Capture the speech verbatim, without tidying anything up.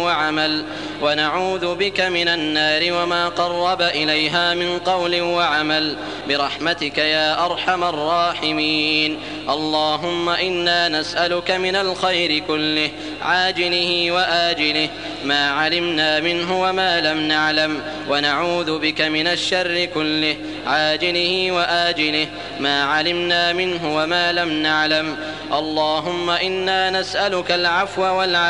وعمل، ونعوذ بك من النار وما قرب إليها من قول وعمل، برحمتك يا أرحم الراحمين. اللهم إنا نسألك من الخير كله عاجله وآجله ما علمنا منه وما لم نعلم، ونعوذ بك من الشر كله عاجله وآجله ما علمنا منه وما لم نعلم. اللهم إنا نسألك العفو والعافية